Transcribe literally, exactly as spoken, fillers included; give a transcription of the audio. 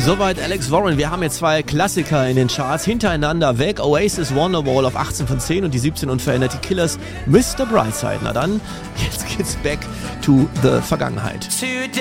Soweit Alex Warren. Wir haben jetzt zwei Klassiker in den Charts hintereinander weg. Oasis Wonderwall auf achtzehn von zehn und die siebzehn unverändert. Die Killers Mister Brightside. Na dann, jetzt geht's back to the Vergangenheit.